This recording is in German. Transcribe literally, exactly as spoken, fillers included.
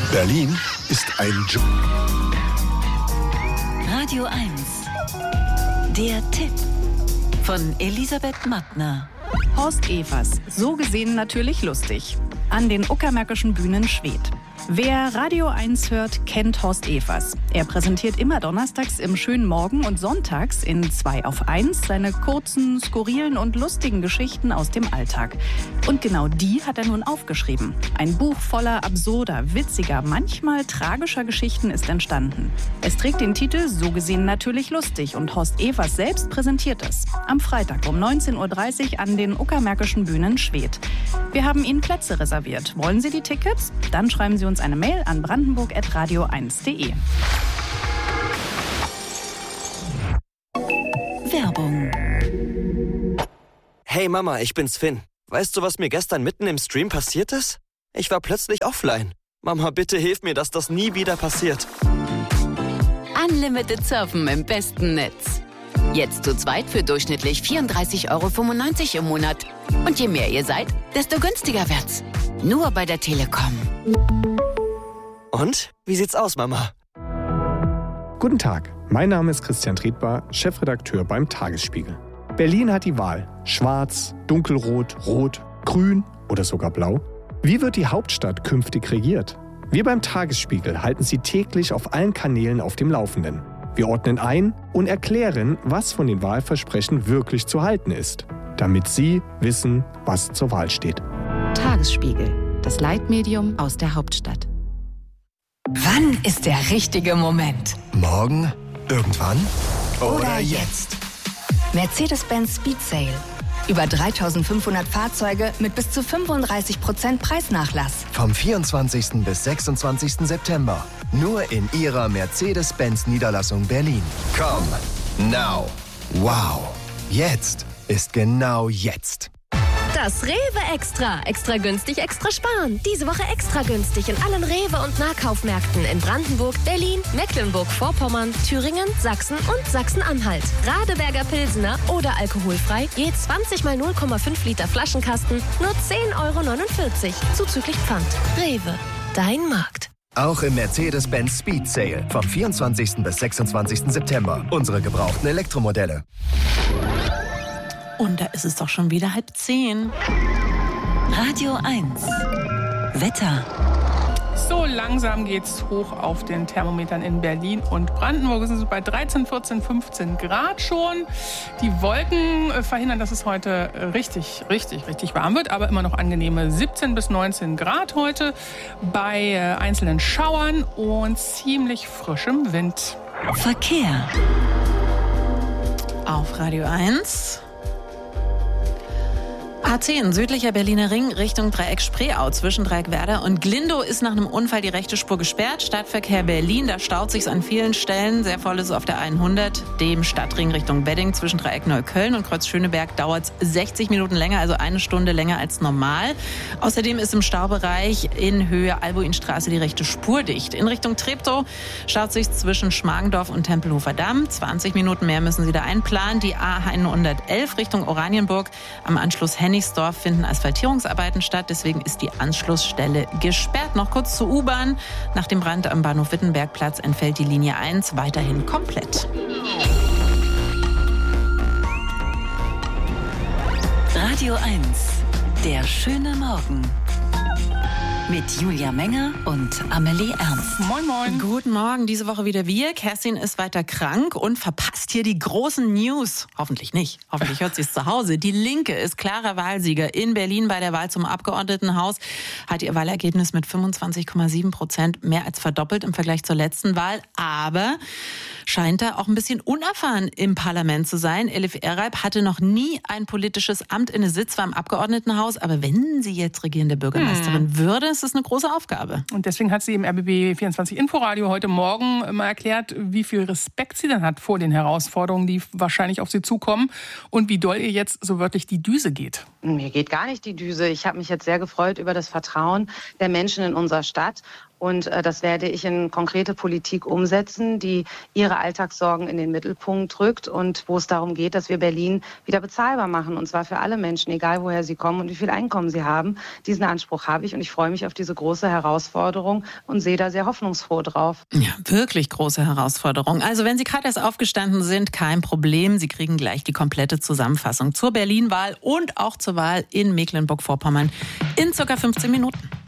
Berlin ist ein Job. Radio eins. Der Tipp von Elisabeth Mattner. Horst Evers, so gesehen natürlich lustig. An den Uckermärkischen Bühnen schwebt. Wer Radio eins hört, kennt Horst Evers. Er präsentiert immer donnerstags im schönen Morgen und sonntags in zwei auf eins seine kurzen, skurrilen und lustigen Geschichten aus dem Alltag. Und genau die hat er nun aufgeschrieben. Ein Buch voller absurder, witziger, manchmal tragischer Geschichten ist entstanden. Es trägt den Titel So gesehen natürlich lustig und Horst Evers selbst präsentiert es. Am Freitag um neunzehn Uhr dreißig an den Uckermärkischen Bühnen Schwedt. Wir haben Ihnen Plätze reserviert. Wollen Sie die Tickets? Dann schreiben Sie uns eine Mail an brandenburg at radio eins punkt de. Werbung. Hey Mama, ich bin's Finn. Weißt du, was mir gestern mitten im Stream passiert ist? Ich war plötzlich offline. Mama, bitte hilf mir, dass das nie wieder passiert. Unlimited Surfen im besten Netz. Jetzt zu zweit für durchschnittlich vierunddreißig Euro fünfundneunzig im Monat. Und je mehr ihr seid, desto günstiger wird's. Nur bei der Telekom. Und? Wie sieht's aus, Mama? Guten Tag, mein Name ist Christian Trietbar, Chefredakteur beim Tagesspiegel. Berlin hat die Wahl. Schwarz, dunkelrot, rot, grün oder sogar blau. Wie wird die Hauptstadt künftig regiert? Wir beim Tagesspiegel halten Sie täglich auf allen Kanälen auf dem Laufenden. Wir ordnen ein und erklären, was von den Wahlversprechen wirklich zu halten ist, damit Sie wissen, was zur Wahl steht. Tagesspiegel, das Leitmedium aus der Hauptstadt. Wann ist der richtige Moment? Morgen? Irgendwann? Oder jetzt? Mercedes-Benz Speed Sale. Über dreitausendfünfhundert Fahrzeuge mit bis zu fünfunddreißig Prozent Preisnachlass. Vom vierundzwanzigsten bis sechsundzwanzigsten September. Nur in Ihrer Mercedes-Benz-Niederlassung Berlin. Come now. Wow. Jetzt ist genau jetzt. Das Rewe Extra. Extra günstig, extra sparen. Diese Woche extra günstig in allen Rewe- und Nahkaufmärkten in Brandenburg, Berlin, Mecklenburg-Vorpommern, Thüringen, Sachsen und Sachsen-Anhalt. Radeberger Pilsener oder alkoholfrei, je zwanzig mal null Komma fünf Liter Flaschenkasten, nur zehn Euro neunundvierzig, zuzüglich Pfand. Rewe, dein Markt. Auch im Mercedes-Benz Speed Sale vom vierundzwanzigsten bis sechsundzwanzigsten September. Unsere gebrauchten Elektromodelle. Und da ist es doch schon wieder halb zehn. Radio eins. Wetter. So langsam geht's hoch auf den Thermometern in Berlin und Brandenburg. Wir sind bei dreizehn, vierzehn, fünfzehn Grad schon. Die Wolken verhindern, dass es heute richtig, richtig, richtig warm wird. Aber immer noch angenehme siebzehn bis neunzehn Grad heute bei einzelnen Schauern und ziemlich frischem Wind. Verkehr. Auf Radio eins. A zehn, südlicher Berliner Ring, Richtung Dreieck Spreeau. Zwischen Dreieck Werder und Glindow ist nach einem Unfall die rechte Spur gesperrt. Stadtverkehr Berlin, da staut sich's an vielen Stellen. Sehr voll ist es auf der hundert. Dem Stadtring Richtung Wedding zwischen Dreieck Neukölln und Kreuz Schöneberg dauert's sechzig Minuten länger, also eine Stunde länger als normal. Außerdem ist im Staubereich in Höhe Albuinstraße die rechte Spur dicht. In Richtung Treptow staut sich's zwischen Schmargendorf und Tempelhofer Damm. zwanzig Minuten mehr müssen Sie da einplanen. Die A hundertelf Richtung Oranienburg am Anschluss Hennigsdorf finden Asphaltierungsarbeiten statt. Deswegen ist die Anschlussstelle gesperrt. Noch kurz zur U-Bahn. Nach dem Brand am Bahnhof Wittenbergplatz entfällt die Linie eins weiterhin komplett. Radio eins. Der schöne Morgen. Mit Julia Menger und Amelie Ernst. Moin, moin. Guten Morgen, diese Woche wieder wir. Kerstin ist weiter krank und verpasst hier die großen News. Hoffentlich nicht. Hoffentlich hört sie es zu Hause. Die Linke ist klarer Wahlsieger in Berlin bei der Wahl zum Abgeordnetenhaus. Hat ihr Wahlergebnis mit fünfundzwanzig Komma sieben Prozent mehr als verdoppelt im Vergleich zur letzten Wahl. Aber scheint da auch ein bisschen unerfahren im Parlament zu sein. Elif Erreib hatte noch nie ein politisches Amt inne, sitzt zwar im Abgeordnetenhaus, aber wenn sie jetzt regierende Bürgermeisterin hm. würde, ist es eine große Aufgabe. Und deswegen hat sie im R B B vierundzwanzig Inforadio heute Morgen mal erklärt, wie viel Respekt sie dann hat vor den Herausforderungen, die wahrscheinlich auf sie zukommen und wie doll ihr jetzt so wörtlich die Düse geht. Mir geht gar nicht die Düse. Ich habe mich jetzt sehr gefreut über das Vertrauen der Menschen in unserer Stadt. Und äh, das werde ich in konkrete Politik umsetzen, die ihre Alltagssorgen in den Mittelpunkt rückt und wo es darum geht, dass wir Berlin wieder bezahlbar machen. Und zwar für alle Menschen, egal woher sie kommen und wie viel Einkommen sie haben. Diesen Anspruch habe ich und ich freue mich auf diese große Herausforderung und sehe da sehr hoffnungsfroh drauf. Ja, wirklich große Herausforderung. Also wenn Sie gerade erst aufgestanden sind, kein Problem. Sie kriegen gleich die komplette Zusammenfassung zur Berlin-Wahl und auch zur Wahl in Mecklenburg-Vorpommern in circa fünfzehn Minuten.